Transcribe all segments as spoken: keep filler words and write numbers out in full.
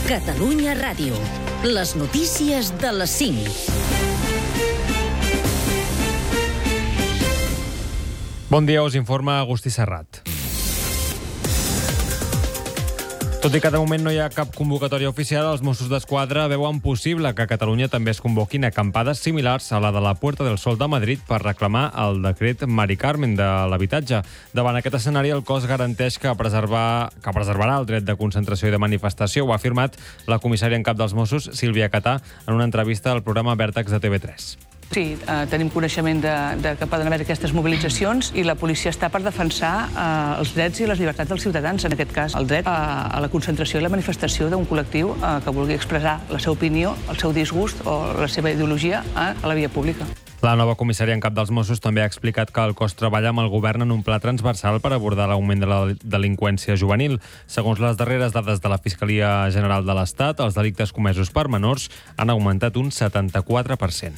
Catalunya Ràdio. Les notícies de les cinc. Bon dia, us informa Agustí Serrat. Tot i que de moment no hi ha cap convocatòria oficial, els Mossos d'Esquadra veuen possible que a Catalunya també es convoquin acampades similars a la de la Puerta del Sol de Madrid per reclamar el decret Mari Carmen de l'habitatge. Davant aquest escenari, el cos garanteix que, preservar, que preservarà el dret de concentració i de manifestació. Ho ha afirmat la comissària en cap dels Mossos, Sílvia Catà, en una entrevista al programa Vèrtex de T V tres. Sí, eh, tenim coneixement de, de que poden haver aquestes mobilitzacions i la policia està per defensar eh, els drets i les llibertats dels ciutadans, en aquest cas el dret a, a la concentració i la manifestació d'un col·lectiu eh, que vulgui expressar la seva opinió, el seu disgust o la seva ideologia a, a la via pública. La nova comissària en cap dels Mossos també ha explicat que el cos treballa amb el govern en un pla transversal per abordar l'augment de la delinqüència juvenil. Segons les darreres dades de la Fiscalia General de l'Estat, els delictes comesos per menors han augmentat un setanta-quatre per cent.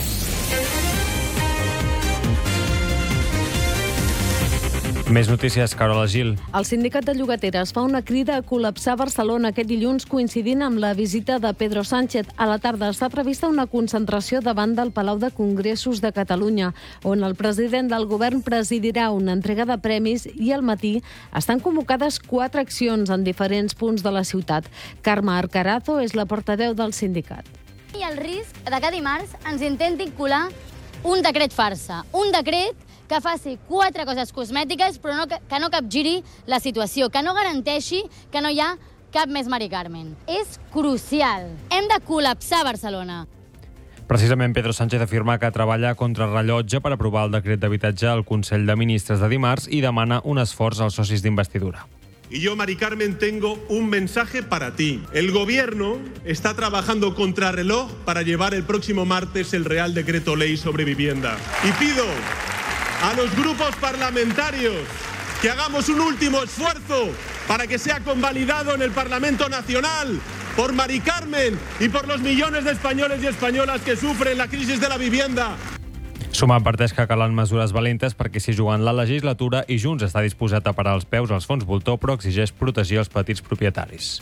Més notícies, Carola Gil. El sindicat de llogateres fa una crida a col·lapsar Barcelona aquest dilluns coincidint amb la visita de Pedro Sánchez. A la tarda està prevista una concentració davant del Palau de Congressos de Catalunya, on el president del govern presidirà una entrega de premis i al matí estan convocades quatre accions en diferents punts de la ciutat. Carme Arcarazo és la portaveu del sindicat. Hi ha el risc de que dimarts ens intentin colar un decret farsa, un decret que faci quatre coses cosmètiques però no, que no capgiri la situació, que no garanteixi que no hi ha cap més Mari Carmen. És crucial. Hem de col·lapsar Barcelona. Precisament Pedro Sánchez afirma que treballa contra rellotge per aprovar el decret d'habitatge al Consell de Ministres de dimarts i demana un esforç als socis d'investidura. Y yo, Mari Carmen, tengo un mensaje para ti. El gobierno está trabajando contrarreloj para llevar el próximo martes el Real Decreto Ley sobre vivienda. Y pido a los grupos parlamentarios que hagamos un último esfuerzo para que sea convalidado en el Parlamento Nacional por Mari Carmen y por los millones de españoles y españolas que sufren la crisis de la vivienda. Suma adverteix que calen mesures valentes perquè s'hi juguen la legislatura i Junts està disposat a parar els peus als fons voltor, però exigeix protegir els petits propietaris.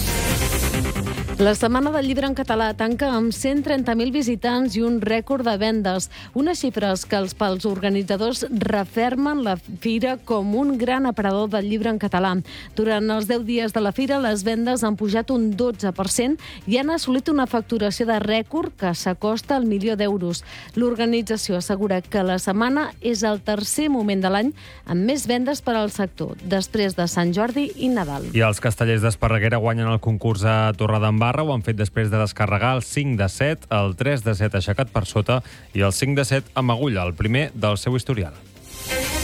La Setmana del Llibre en Català tanca amb cent trenta mil visitants i un rècord de vendes. Unes xifres que els pels organitzadors refermen la fira com un gran aparador del llibre en català. Durant els deu dies de la fira, les vendes han pujat un dotze per cent i han assolit una facturació de rècord que s'acosta al milió d'euros. L'organització assegura que la setmana és el tercer moment de l'any amb més vendes per al sector, després de Sant Jordi i Nadal. I els castellers d'Esparreguera guanyen el concurs a Torredembarra. Ho han fet després de descarregar el cinc de set, el tres de set aixecat per sota i el cinc de set amb agulla, el primer del seu historial.